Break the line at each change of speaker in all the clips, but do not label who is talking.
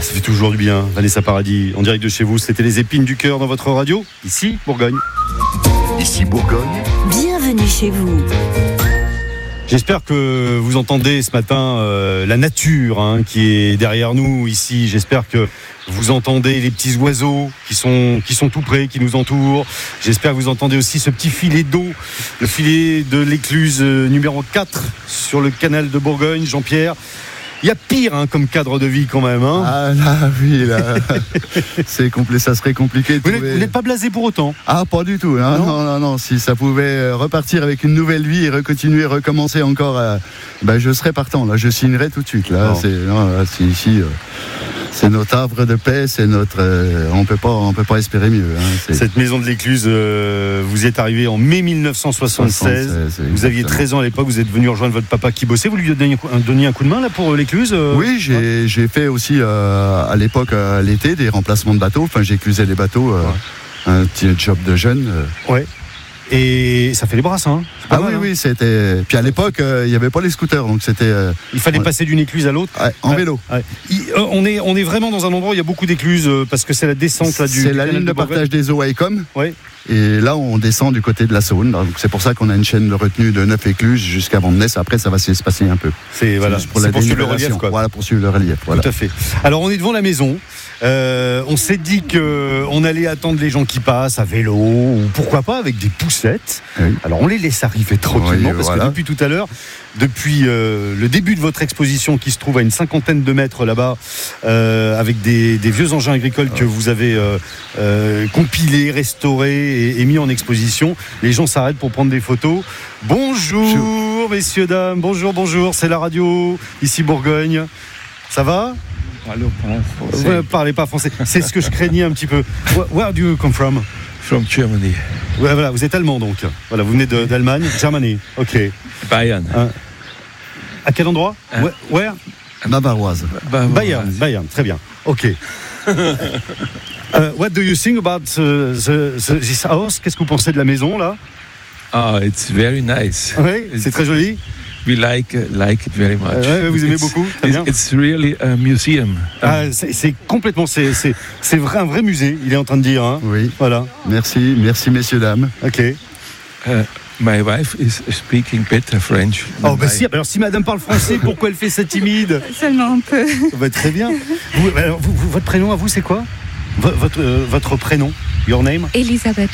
ça fait toujours du bien. Vanessa Paradis, en direct de chez vous. C'était les épines du cœur dans votre radio. Ici, Bourgogne.
Ici, Bourgogne.
Bienvenue chez vous.
J'espère que vous entendez ce matin la nature qui est derrière nous ici. J'espère que vous entendez les petits oiseaux qui sont tout près, qui nous entourent. J'espère que vous entendez aussi ce petit filet d'eau, le filet de l'écluse numéro 4 sur le canal de Bourgogne. Jean-Pierre, il y a pire comme cadre de vie quand même.
Ah là, oui, là. C'est ça serait compliqué.
Vous n'êtes pas blasé pour autant?
Ah, pas du tout. Hein. Non. Si ça pouvait repartir avec une nouvelle vie et recommencer encore, je serais partant. Là, je signerais tout de suite. Là, c'est ici. C'est notre havre de paix, c'est notre. On peut pas espérer mieux.
Cette maison de l'écluse, vous êtes arrivé en mai 1976. Vous aviez 13 ans à l'époque. Vous êtes venu rejoindre votre papa qui bossait. Vous lui donniez un coup de main là pour l'écluse.
Oui, j'ai fait aussi à l'époque l'été des remplacements de bateaux. Enfin, j'éclusais les bateaux. Un petit job de jeune.
Ouais. Et ça fait les brasses,
Ah oui, c'était. Puis à l'époque, il n'y avait pas les scooters, donc c'était.
Il fallait passer d'une écluse à l'autre.
En vélo.
Ouais. On est vraiment dans un endroit où il y a beaucoup d'écluses parce que c'est la descente là,
c'est la ligne de partage des eaux à Ecom.
Ouais.
Et là, on descend du côté de la Saône. Donc c'est pour ça qu'on a une chaîne de retenue de 9 écluses jusqu'à Vandenesse. Après, ça va s'espacer un peu.
C'est pour suivre le relief, quoi.
Voilà, pour suivre le relief. Voilà.
Tout à fait. Alors, on est devant la maison. On s'est dit qu'on allait attendre les gens qui passent à vélo ou pourquoi pas avec des poussettes. Oui. Alors, on les laisse arriver tranquillement parce que depuis tout à l'heure, depuis le début de votre exposition qui se trouve à une 50aine de mètres là-bas, avec des vieux engins agricoles que vous avez compilés, restaurés et mis en exposition. Les gens s'arrêtent pour prendre des photos. Bonjour messieurs, dames, bonjour, c'est la radio, ici Bourgogne. Ça va? Vous ne parlez pas français. C'est ce que je craignais un petit peu. Where do you come from?
From Germany.
Ouais, voilà, vous êtes allemand donc. Voilà, vous venez d'Allemagne, Germany. Ok.
Bayern.
À quel endroit? Where?
Bavaroise.
Bayern, très bien. Ok. What do you think about this house? Qu'est-ce que vous pensez de la maison là?
Oh, it's very nice.
Oui, c'est très joli.
We like it very much.
Vous aimez beaucoup. Très bien.
It's really a museum.
C'est complètement, c'est un vrai musée. Il est en train de dire.
Oui.
Voilà.
Merci messieurs dames.
Ok.
My wife is speaking better French.
Oh bah si. Alors si Madame parle français, pourquoi elle fait ça timide?
Seulement un peu.
Ça va très bien. Votre prénom à vous, c'est quoi? Votre prénom? Your name?
Elisabeth.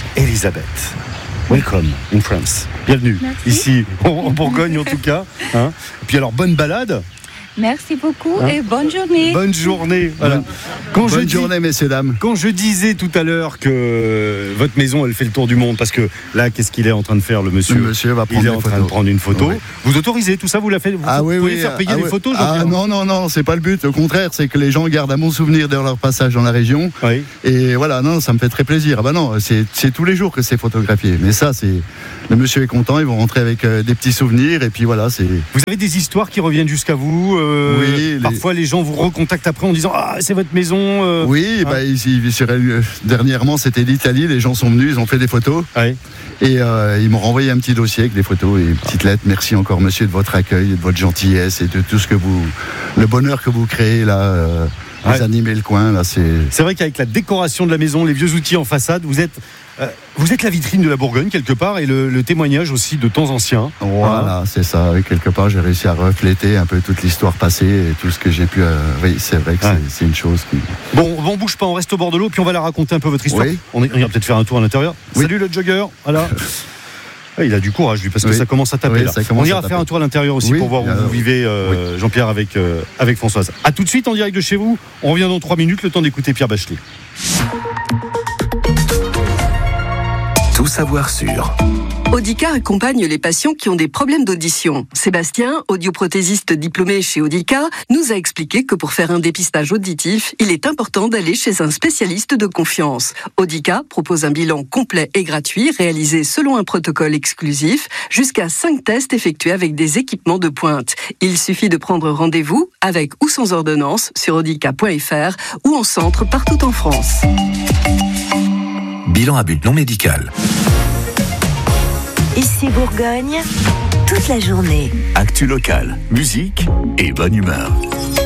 Welcome in France. Bienvenue.
Merci.
Ici, en Bourgogne en tout cas. Et puis alors, bonne balade.
Merci beaucoup et bonne journée.
Bonne journée. Voilà.
Bonne journée, messieurs, dames.
Quand je disais tout à l'heure que votre maison, elle fait le tour du monde, parce que là, qu'est-ce qu'il est en train de faire, le monsieur?
Le monsieur va prendre
Il est en train de prendre une photo. Oui. Vous autorisez tout ça? Vous pouvez faire payer les photos?
Non, c'est pas le but. Au contraire, c'est que les gens gardent un bon souvenir de leur passage dans la région.
Oui.
Et voilà, ça me fait très plaisir. C'est tous les jours que c'est photographié. Mais ça, le monsieur est content. Ils vont rentrer avec des petits souvenirs. Et puis voilà,
Vous avez des histoires qui reviennent jusqu'à vous?
Oui.
Parfois, les gens vous recontactent après en disant c'est votre maison.
Oui, dernièrement, c'était l'Italie. Les gens sont venus, ils ont fait des photos.
Oui.
Et ils m'ont renvoyé un petit dossier avec des photos et une petite lettre. Merci encore, monsieur, de votre accueil, de votre gentillesse et de tout le bonheur que vous créez là. Vous animez le coin là.
C'est vrai qu'avec la décoration de la maison, les vieux outils en façade, vous êtes la vitrine de la Bourgogne quelque part et le témoignage aussi de temps anciens.
Voilà, c'est ça. Et quelque part, j'ai réussi à refléter un peu toute l'histoire passée et tout ce que j'ai pu. Oui, c'est vrai que c'est une chose qui.
Bon, on bouge pas, on reste au bord de l'eau, puis on va la raconter un peu votre histoire.
Oui.
On ira peut-être faire un tour à l'intérieur. Oui. Salut le jogger. Voilà. Il a du courage lui parce que ça commence à taper là. On ira faire un tour à l'intérieur aussi pour voir où vous vivez, Jean-Pierre, avec Françoise. A tout de suite en direct de chez vous. On revient dans 3 minutes, le temps d'écouter Pierre Bachelet.
Tout savoir sur
Audica accompagne les patients qui ont des problèmes d'audition. Sébastien, audioprothésiste diplômé chez Audica, nous a expliqué que pour faire un dépistage auditif, il est important d'aller chez un spécialiste de confiance. Audica propose un bilan complet et gratuit réalisé selon un protocole exclusif, jusqu'à 5 tests effectués avec des équipements de pointe. Il suffit de prendre rendez-vous avec ou sans ordonnance sur audica.fr ou en centre partout en France.
Bilan à but non médical.
Ici Bourgogne, toute la journée.
Actu locale, musique et bonne humeur.